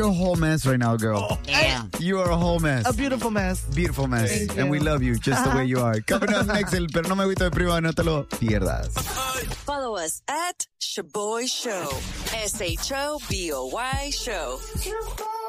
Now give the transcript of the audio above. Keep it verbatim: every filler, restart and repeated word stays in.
You're a whole mess right now, girl. Oh, Yeah. You are a whole mess. A beautiful mess. Beautiful mess. Thank And we you. love you just the way you are. Coming up next, el Pero No Me Agüito de Privado, no te lo pierdas. Follow us at Shaboy Show. S H O B O Y Show.